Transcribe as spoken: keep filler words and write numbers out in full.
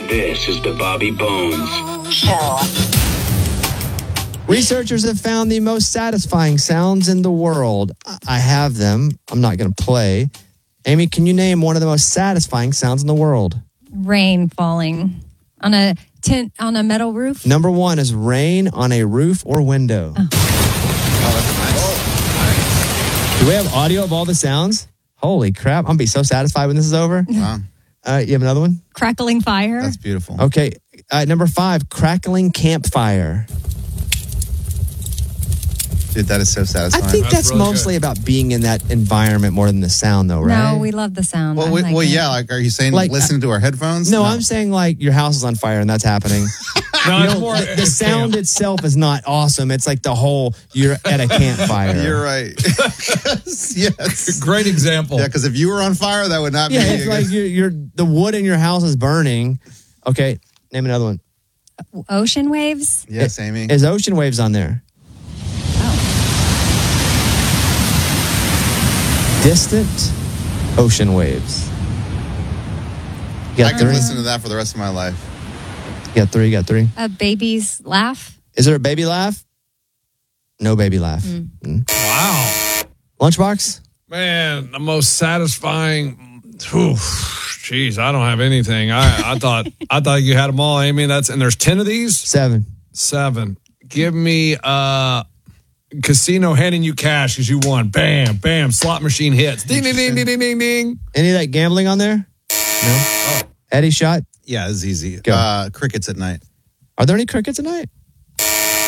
This is the Bobby Bones Show. Researchers have found the most satisfying sounds in the world. I have them. I'm not going to play. Amy, can you name one of the most satisfying sounds in the world? Rain falling on a tin, on a metal roof. Number one is rain on a roof or window. Oh. Oh, that's nice. Do we have audio of all the sounds? Holy crap. I'm going to be so satisfied when this is over. Wow. Uh, you have another one? Crackling fire. That's beautiful. Okay. Uh, number five, crackling campfire. Dude, that is so satisfying. I think That's that's, really mostly about being in that environment more than the sound, though, right? No, we love the sound. Well, I we, like well it. yeah. Like, are you saying Like, listening to our headphones? No, I'm saying like your house is on fire and that's happening. No, You it's know, more- the, the sound itself is not awesome. It's like the whole, you're at a campfire. You're right. yes. Great example. Yeah, because if you were on fire, that would not Yeah, be. it's like you're, you're, the wood in your house is burning. Okay, name another one. Ocean waves. Yes, Amy. Is ocean waves on there? Distant ocean waves. You I got can three? listen to that for the rest of my life. You got three, you got three. A baby's laugh. Is there a baby laugh? No baby laugh. Mm. Wow. Lunchbox? Man, the most satisfying. Whew, Jeez, I don't have anything. I, I thought I thought you had them all, Amy. That's and there's ten of these. Seven. Seven. Give me uh casino handing you cash because you won. Bam, bam. Slot machine hits. Ding, ding, ding, ding, ding, ding, ding. Any of that gambling on there? No. Oh. Eddie shot? Yeah, it's easy. Go. Uh, crickets at night. Are there any crickets at night?